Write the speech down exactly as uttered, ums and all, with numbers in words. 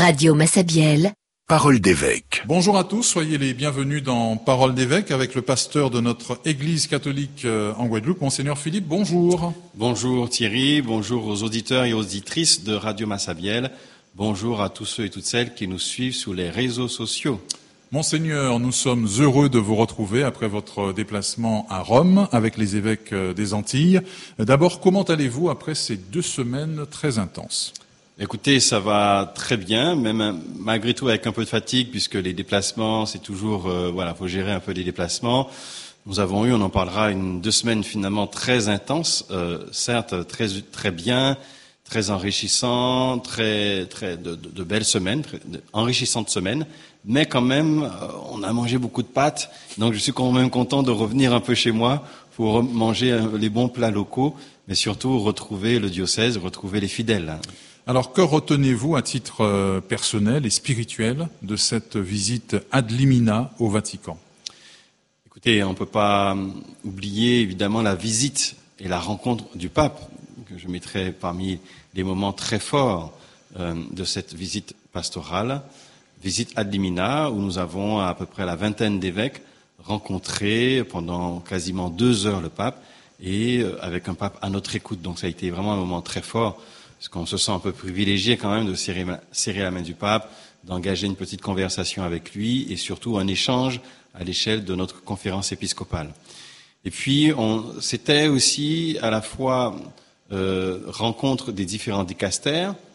Radio Massabielle, Parole d'évêque. Bonjour à tous, soyez les bienvenus dans Parole d'évêque avec le pasteur de notre Église catholique en Guadeloupe, Monseigneur Philippe. Bonjour. Bonjour Thierry, bonjour aux auditeurs et aux auditrices de Radio Massabielle. Bonjour à tous ceux et toutes celles qui nous suivent sur les réseaux sociaux. Monseigneur, nous sommes heureux de vous retrouver après votre déplacement à Rome avec les évêques des Antilles. D'abord, comment allez-vous après ces deux semaines très intenses ? Écoutez, ça va très bien, même malgré tout avec un peu de fatigue, puisque les déplacements, c'est toujours, euh, voilà, faut gérer un peu les déplacements. Nous avons eu, on en parlera, une deux semaines finalement très intenses, euh, certes très très bien, très enrichissant, très très de, de, de belles semaines, très, de, enrichissantes semaines, mais quand même, euh, on a mangé beaucoup de pâtes, donc je suis quand même content de revenir un peu chez moi pour manger euh, les bons plats locaux, mais surtout retrouver le diocèse, retrouver les fidèles. Alors, que retenez-vous à titre euh, personnel et spirituel de cette visite ad limina au Vatican ? Écoutez, on ne peut pas oublier évidemment la visite et la rencontre du pape, que je mettrai parmi les moments très forts euh, de cette visite pastorale. Visite ad limina, où nous avons à peu près la vingtaine d'évêques rencontrés pendant quasiment deux heures le pape, et euh, avec un pape à notre écoute. Donc ça a été vraiment un moment très fort, parce qu'on se sent un peu privilégié quand même de serrer, serrer la main du pape, d'engager une petite conversation avec lui et surtout un échange à l'échelle de notre conférence épiscopale. Et puis, on, c'était aussi à la fois euh, rencontre des différents dicastères,